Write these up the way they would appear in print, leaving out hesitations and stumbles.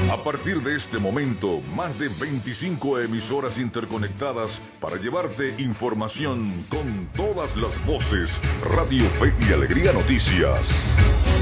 A partir de este momento, más de 25 emisoras interconectadas para llevarte información con todas las voces. Radio Fe y Alegría Noticias.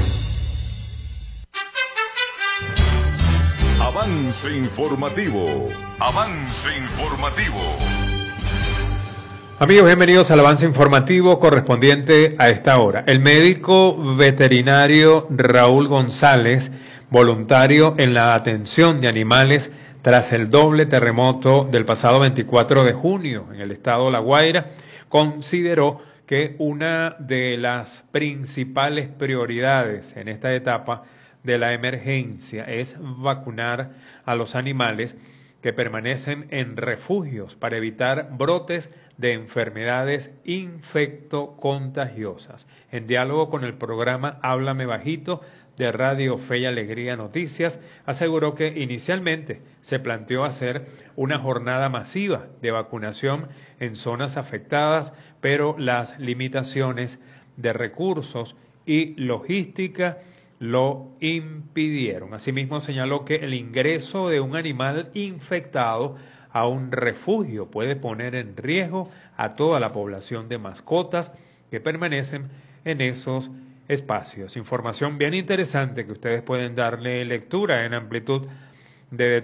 Avance informativo. Avance informativo. Amigos, bienvenidos al avance informativo correspondiente a esta hora. El médico veterinario Raúl González, voluntario en la atención de animales tras el doble terremoto del pasado 24 de junio en el estado La Guaira, consideró que una de las principales prioridades en esta etapa de la emergencia es vacunar a los animales que permanecen en refugios para evitar brotes de enfermedades infectocontagiosas. En diálogo con el programa Háblame Bajito de Radio Fe y Alegría Noticias, aseguró que inicialmente se planteó hacer una jornada masiva de vacunación en zonas afectadas, pero las limitaciones de recursos y logística lo impidieron. Asimismo, señaló que el ingreso de un animal infectado a un refugio puede poner en riesgo a toda la población de mascotas que permanecen en esos espacios. Información bien interesante que ustedes pueden darle lectura en amplitud de